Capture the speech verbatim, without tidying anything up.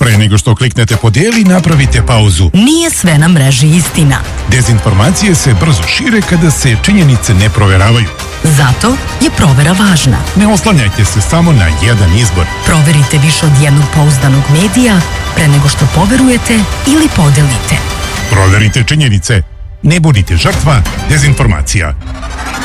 Pre nego što kliknete podijeli, napravite pauzu. Nije sve na mreži istina. Dezinformacije se brzo šire kada se činjenice ne proveravaju. Zato je provera važna. Ne oslanjajte se samo na jedan izbor. Proverite više od jednog pouzdanog medija pre nego što poverujete ili podelite. Proverite činjenice. Ne budite žrtva dezinformacija.